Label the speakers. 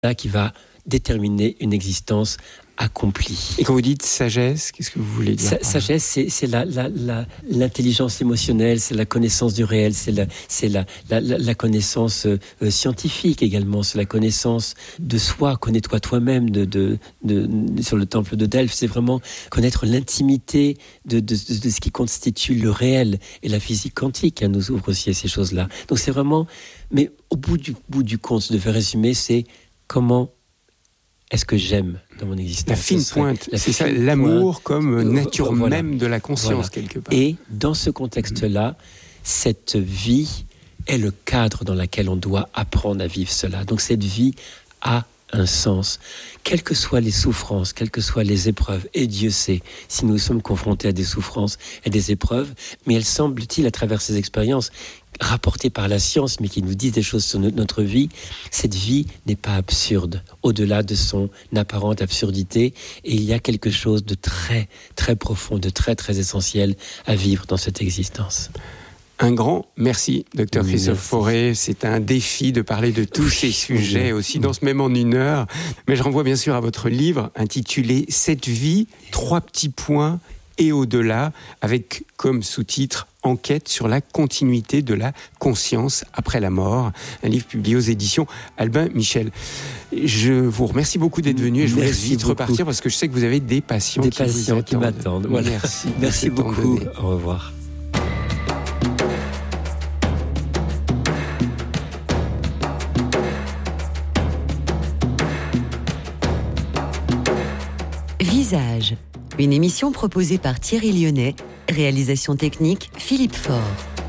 Speaker 1: là qui va déterminer une existence accomplie.
Speaker 2: Et quand vous dites sagesse, qu'est-ce que vous voulez dire?
Speaker 1: Sagesse, c'est l'intelligence émotionnelle, c'est la connaissance du réel, c'est la connaissance scientifique également, c'est la connaissance de soi. Connais-toi toi-même sur le temple de Delphes. C'est vraiment connaître l'intimité de ce qui constitue le réel. Et la physique quantique nous ouvre aussi à ces choses-là. Donc c'est vraiment... Mais au bout du compte, je devais résumer, c'est comment est-ce que j'aime dans mon existence.
Speaker 2: La fine pointe, c'est ça, l'amour comme nature même de la conscience, quelque part.
Speaker 1: Et dans ce contexte-là, cette vie est le cadre dans lequel on doit apprendre à vivre cela. Donc cette vie a un sens. Quelles que soient les souffrances, quelles que soient les épreuves, et Dieu sait si nous sommes confrontés à des souffrances et des épreuves, mais elles semblent-ils, à travers ces expériences, rapportées par la science, mais qui nous disent des choses sur notre vie, cette vie n'est pas absurde, au-delà de son apparente absurdité, et il y a quelque chose de très, très profond, de très, très essentiel à vivre dans cette existence.
Speaker 2: Un grand merci, Dr Christophe Fauré. C'est un défi de parler de tous ces sujets, aussi denses même en 1 heure. Mais je renvoie bien sûr à votre livre intitulé « Cette vie, 3 petits points et au-delà », avec comme sous-titre « Enquête sur la continuité de la conscience après la mort », un livre publié aux éditions Albin Michel. Je vous remercie beaucoup d'être venu et je vous laisse vite repartir parce que je sais que vous avez des patients
Speaker 1: qui m'attendent. Voilà. Merci beaucoup. Au revoir.
Speaker 3: Visage, une émission proposée par Thierry Lyonnais, réalisation technique Philippe Faure.